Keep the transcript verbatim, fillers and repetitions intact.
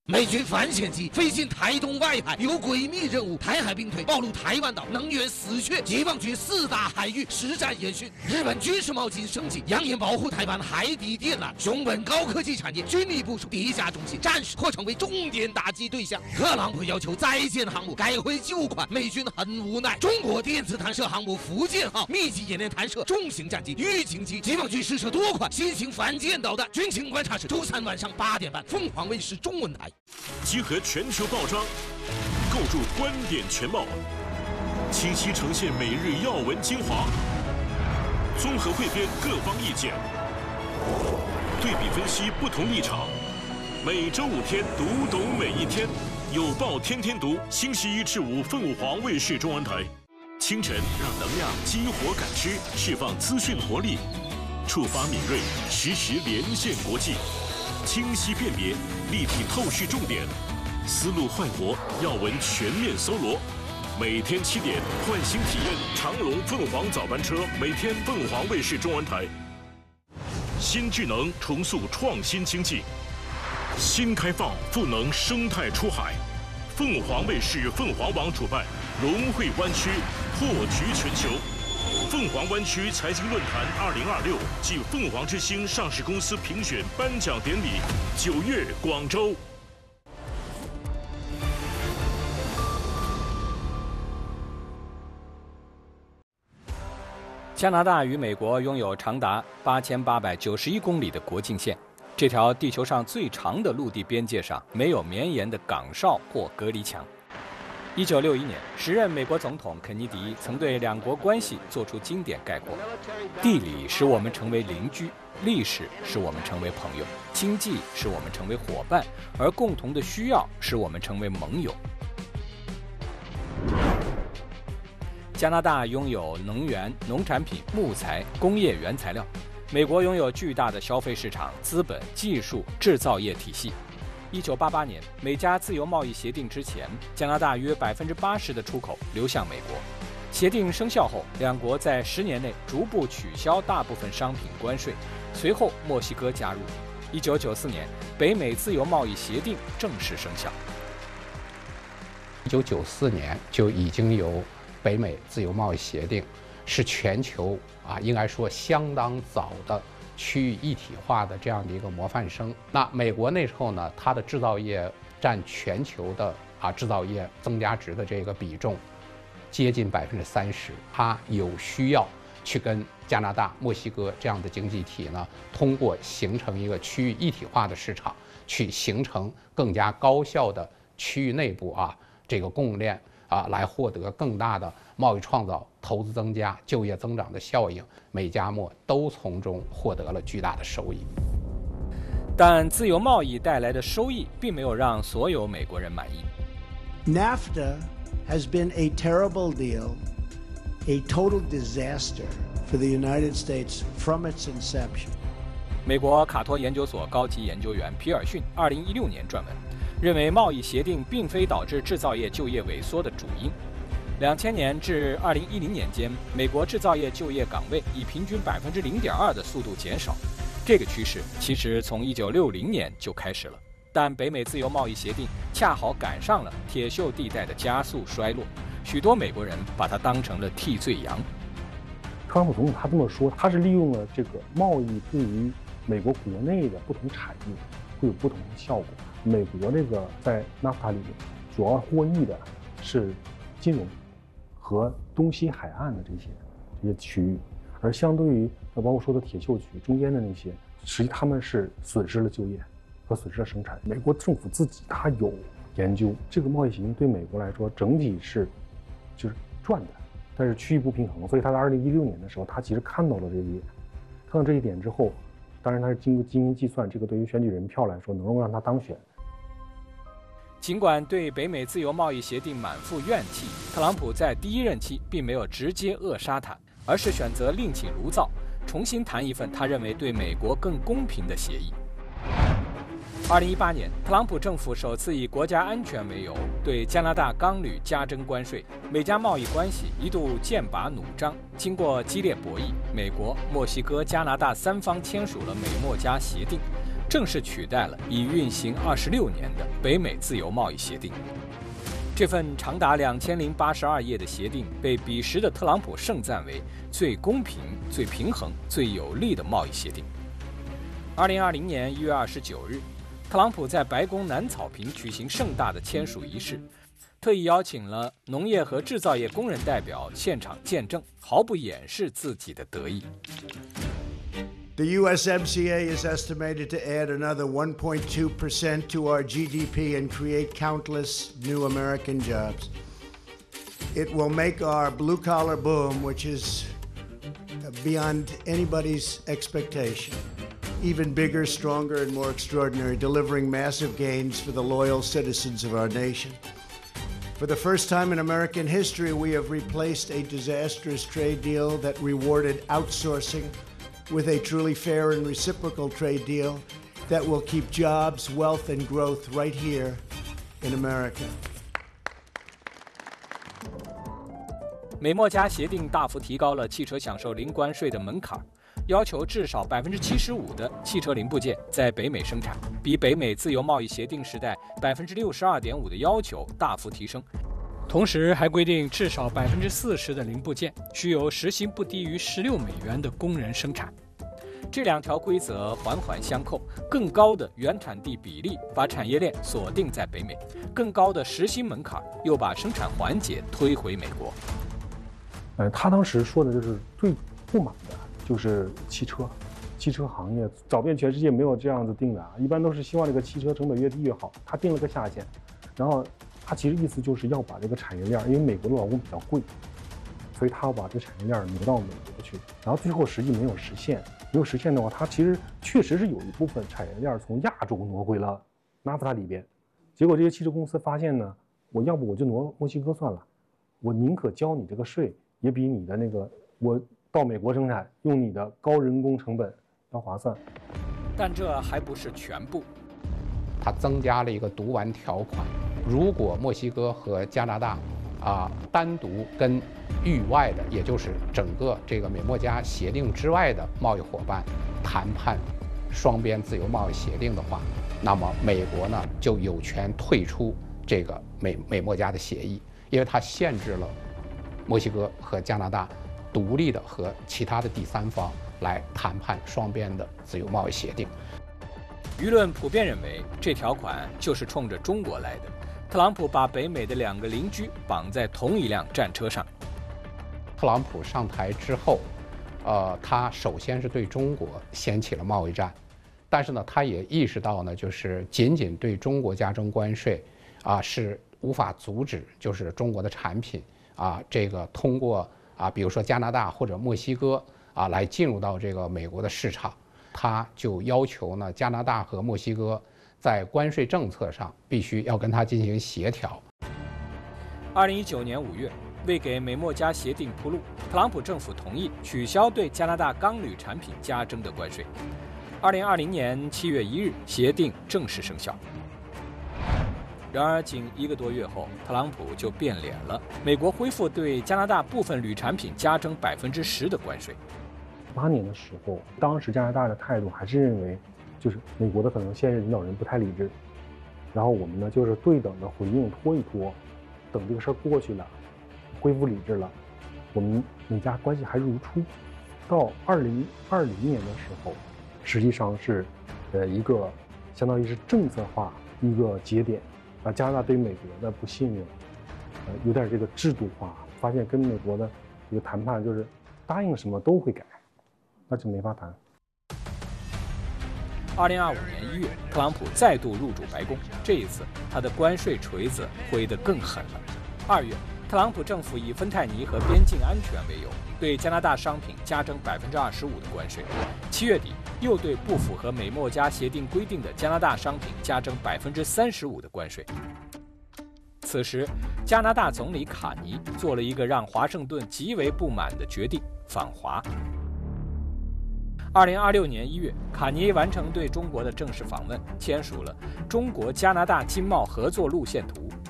美军反潜机飞进台东外海，有诡秘任务。台海兵推暴露台湾岛能源死穴，解放军四大海域实战演训。日本军事冒进升级，扬言保护台湾海底电缆。熊本高科技产业军力部署地下中心，暂时或成为重点打击对象。特朗普要求再建航母，改回旧款，美军很无奈。中国电子弹射航母福建号密集演练弹射重型战机预警机，解放军试射多款新型反舰导弹。军情观察室周三晚上八点半，凤凰卫视中文台。 集合全球报章，构筑观点全貌，清晰呈现每日要闻精华，综合汇编各方意见，对比分析不同立场。每周五天，读懂每一天。有报天天读，星期一至五凤凰卫视中文台。清晨让能量激活感知，释放资讯活力，触发敏锐，实时连线国际。清晰辨别，立体透视重点，思路焕活，要闻全面搜罗。每天七点，换新体验长荣凤凰早班车，每天凤凰卫视中文台。新智能重塑创新经济，新开放赋能生态出海。凤凰卫视凤凰网主办，融汇湾区，破局全球。凤凰湾区财经论坛二零二六暨凤凰之星上市公司评选颁奖典礼，九月广州。 加拿大与美国拥有长达八千八百九十一公里的国境线，这条地球上最长的陆地边界上没有绵延的岗哨或隔离墙。一九六一年，时任美国总统肯尼迪曾对两国关系做出经典概括：地理使我们成为邻居，历史使我们成为朋友，经济使我们成为伙伴，而共同的需要使我们成为盟友。加拿大拥有能源、农产品、木材、工业原材料；美国拥有巨大的消费市场、资本、技术、制造业体系。一九八八年，美加自由贸易协定之前，加拿大约百分之八十的出口流向美国。协定生效后，两国在十年内逐步取消大部分商品关税。随后，墨西哥加入。一九九四年，北美自由贸易协定正式生效。 一九九四年就已经有北美自由贸易协定，是全球啊，应该说相当早的区域一体化的这样的一个模范生。那美国那时候呢，它的制造业占全球的啊制造业增加值的这个比重接近百分之三十，它有需要去跟加拿大、墨西哥这样的经济体呢，通过形成一个区域一体化的市场，去形成更加高效的区域内部啊这个供应链啊，来获得更大的贸易创造、投资增加、就业增长的效应，美加墨都从中获得了巨大的收益。 但自由贸易带来的收益并没有让所有美国人满意。 NAFTA has been a terrible deal, a total disaster for the United States from its inception. 美国卡托研究所高级研究员皮尔逊二零一六年撰文，认为贸易协定并非导致制造业就业萎缩的主因。两千年至二零一零年间，美国制造业就业岗位以平均百分之零点二的速度减少。这个趋势其实从一九六零年就开始了，但北美自由贸易协定恰好赶上了铁锈地带的加速衰落，许多美国人把它当成了替罪羊。 特朗普总统他这么说，他是利用了这个贸易对于美国国内的不同产业会有不同的效果。美国这个在 NAFTA 里面主要获益的是金融和东西海岸的这些这些区域，而相对于包括说的铁锈区中间的那些，实际他们是损失了就业和损失了生产。美国政府自己他有研究，这个贸易协定对美国来说整体是就是赚的，但是区域不平衡，所以他在二零一六年的时候，他其实看到了这一点，看到这一点之后，当然他是经过精心计算，这个对于选举人票来说能够让他当选。 尽管对北美自由贸易协定满腹怨气，特朗普在第一任期并没有直接扼杀它，而是选择另起炉灶，重新谈一份他认为对美国更公平的协议。二零一八年，特朗普政府首次以国家安全为由，对加拿大钢铝加征关税，美加贸易关系一度剑拔弩张。经过激烈博弈，美国、墨西哥、加拿大三方签署了美墨加协定。 正式取代了已运行二十六年的北美自由贸易协定。这份长达两千零八十二页的协定被彼时的特朗普盛赞为最公平、最平衡、最有利的贸易协定。二零二零年一月二十九日，特朗普在白宫南草坪举行盛大的签署仪式，特意邀请了农业和制造业工人代表现场见证，毫不掩饰自己的得意。 The U S M C A is estimated to add another one point two percent to our G D P and create countless new American jobs. It will make our blue-collar boom, which is beyond anybody's expectation, even bigger, stronger, and more extraordinary, delivering massive gains for the loyal citizens of our nation. For the first time in American history, we have replaced a disastrous trade deal that rewarded outsourcing with a truly fair and reciprocal trade deal that will keep jobs, wealth, and growth right here in America. 美墨加协定大幅提高了汽车享受零关税的门槛，要求至少百分之七十五的汽车零部件在北美生产，比北美自由贸易协定时代百分之六十二点五的要求大幅提升。同时还规定，至少百分之四十的零部件需由时薪不低于十六美元的工人生产。这两条规则环环相扣，更高的原产地比例把产业链锁定在北美，更高的时薪门槛又把生产环节推回美国。 呃，他当时说的就是最不满的就是汽车，汽车行业找遍全世界没有这样子定的啊，一般都是希望这个汽车成本越低越好。他定了个下限，然后。他其实意思就是要把这个产业链，因为美国的劳工比较贵，所以他要把这产业链挪到美国去。然后最后实际没有实现，没有实现的话，他其实确实是有一部分产业链从亚洲挪回了纳夫达里边。结果这些汽车公司发现呢，我要不我就挪墨西哥算了，我宁可交你这个税，也比你的那个我到美国生产用你的高人工成本要划算。 但这还不是全部， 它增加了一个毒丸条款。如果墨西哥和加拿大啊单独跟域外的，也就是整个这个美墨加协定之外的贸易伙伴谈判双边自由贸易协定的话，那么美国呢就有权退出这个美美墨加的协议，因为它限制了墨西哥和加拿大独立的和其他的第三方来谈判双边的自由贸易协定。 舆论普遍认为，这条款就是冲着中国来的。特朗普把北美的两个邻居绑在同一辆战车上。 特朗普上台之后，呃，他首先是对中国掀起了贸易战，但是呢，他也意识到呢，就是仅仅对中国加征关税啊，是无法阻止，就是中国的产品啊，这个通过啊，比如说加拿大或者墨西哥啊，来进入到这个美国的市场。他就要求呢，加拿大和墨西哥在关税政策上必须要跟他进行协调。 二零一九年五月，为给美墨加协定铺路，特朗普政府同意取消对加拿大钢铝产品加征的关税。二零二零年七月一日，协定正式生效。然而，仅一个多月后，特朗普就变脸了，美国恢复对加拿大部分铝产品加征百分之十的关税。 八年的时候，当时加拿大的态度还是认为，就是美国的可能现任领导人不太理智，然后我们呢就是对等的回应，拖一拖，等这个事儿过去了，恢复理智了，我们美加关系还如初。到二零二零年的时候，实际上是，呃一个相当于是政策化一个节点，啊加拿大对美国的不信任，呃有点这个制度化，发现跟美国的这个谈判就是答应什么都会改。那就没法谈。 二零二五年一月，特朗普再度入主白宫，这一次他的关税锤子挥得更狠了。二月，特朗普政府以芬太尼和边境安全为由，对加拿大商品加征百分之二十五的关税。七月底，又对不符合美墨加协定规定的加拿大商品加征百分之三十五的关税。此时，加拿大总理卡尼做了一个让华盛顿极为不满的决定：访华。二零二六年一月，卡尼完成对中国的正式访问，签署了《中国加拿大经贸合作路线图》，